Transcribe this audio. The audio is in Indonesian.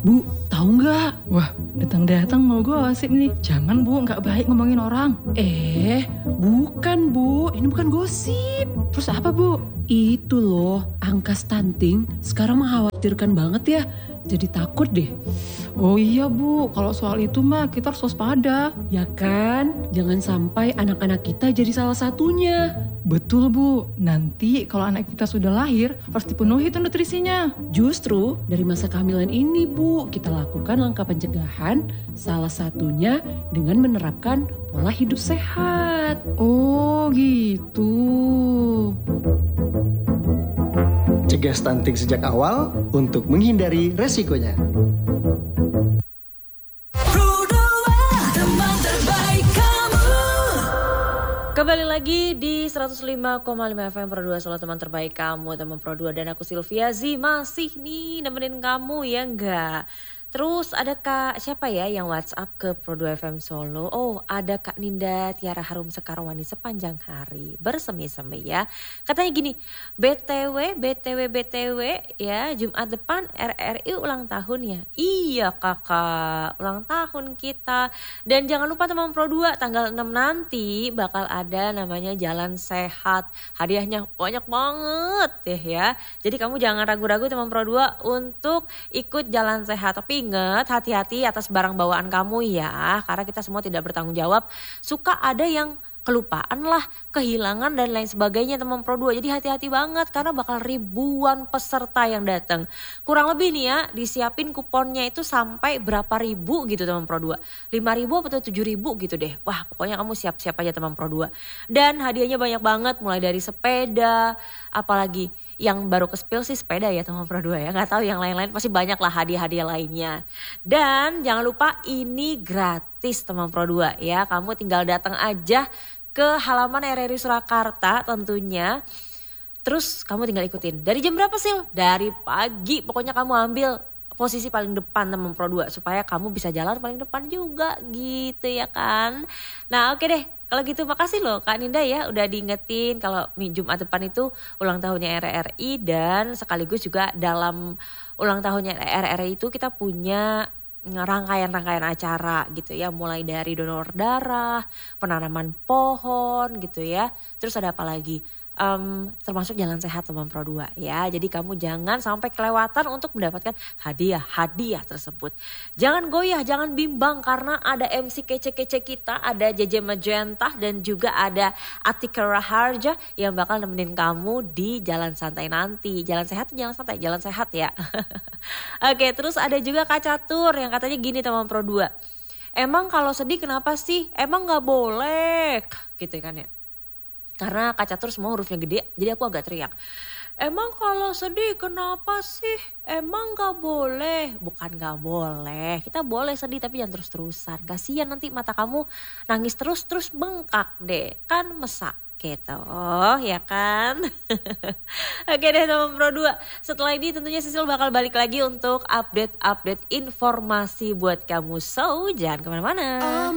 Bu, tahu nggak? Wah, datang-datang mau gosip nih. Jangan Bu, nggak baik ngomongin orang. Bukan Bu, ini bukan gosip. Terus apa Bu? Itu loh, angka stunting sekarang mengkhawatirkan banget ya. Jadi takut deh. Oh iya Bu, kalau soal itu mah kita harus waspada. Ya kan? Jangan sampai anak-anak kita jadi salah satunya. Betul Bu, nanti kalau anak kita sudah lahir harus dipenuhi tuh nutrisinya. Justru dari masa kehamilan ini Bu, kita lakukan langkah pencegahan, salah satunya dengan menerapkan pola hidup sehat. Oh gitu. Cegah stunting sejak awal untuk menghindari resikonya. Kembali lagi di 105,5 FM Pro 2, selalu teman terbaik kamu, teman Pro 2, dan aku Sylvia Z masih nih nemenin kamu ya enggak. Terus ada Kak siapa ya yang WhatsApp ke Pro 2 FM Solo? Oh, ada Kak Ninda Tiara Harum Sekarwani sepanjang hari bersemi-semi ya. Katanya gini, BTW ya, Jumat depan RRI ulang tahun ya. Iya Kakak, ulang tahun kita. Dan jangan lupa teman Pro 2, tanggal 6 nanti bakal ada namanya Jalan Sehat. Hadiahnya banyak banget ya. Jadi kamu jangan ragu-ragu teman Pro 2 untuk ikut Jalan Sehat. Tapi ingat, hati-hati atas barang bawaan kamu ya, karena kita semua tidak bertanggung jawab. Suka ada yang kelupaan lah, kehilangan dan lain sebagainya teman Pro 2. Jadi hati-hati banget karena bakal ribuan peserta yang datang. Kurang lebih nih ya, disiapin kuponnya itu sampai berapa ribu gitu teman Pro 2. 5.000 atau 7.000 gitu deh. Wah, pokoknya kamu siap-siap aja teman Pro 2. Dan hadiahnya banyak banget, mulai dari sepeda, apalagi yang baru ke spill sih sepeda ya teman Pro 2 ya. Gak tahu yang lain-lain pasti banyak lah hadiah-hadiah lainnya. Dan jangan lupa ini gratis teman Pro 2 ya. Kamu tinggal datang aja ke halaman RRI Surakarta tentunya. Terus kamu tinggal ikutin. Dari jam berapa sih? Dari pagi. Pokoknya kamu ambil posisi paling depan teman Pro 2 supaya kamu bisa jalan paling depan juga gitu ya kan. Nah oke deh. Kalau gitu makasih loh Kak Ninda ya udah diingetin kalau Jumat depan itu ulang tahunnya RRI, dan sekaligus juga dalam ulang tahunnya RRI itu kita punya rangkaian-rangkaian acara gitu ya, mulai dari donor darah, penanaman pohon gitu ya, terus ada apa lagi? Termasuk Jalan Sehat teman Pro 2 ya. Jadi kamu jangan sampai kelewatan untuk mendapatkan hadiah tersebut. Jangan goyah, jangan bimbang karena ada MC kece-kece kita, ada JJ Magenta dan juga ada Atika Raharja yang bakal nemenin kamu di Jalan Santai nanti. Jalan Sehat, Jalan Santai, Jalan Sehat ya. Oke, terus ada juga Kak Catur yang katanya gini teman Pro 2. Emang kalau sedih kenapa sih? Emang gak boleh gitu kan ya. Karena Kak Catur semua hurufnya gede, jadi aku agak teriak. Emang kalau sedih kenapa sih? Emang gak boleh? Bukan gak boleh, kita boleh sedih tapi jangan terus-terusan. Kasian nanti mata kamu nangis terus bengkak deh, kan mesak gitu ya kan. Oke deh teman Pro 2, setelah ini tentunya Sisil bakal balik lagi untuk update informasi buat kamu. So jangan kemana-mana.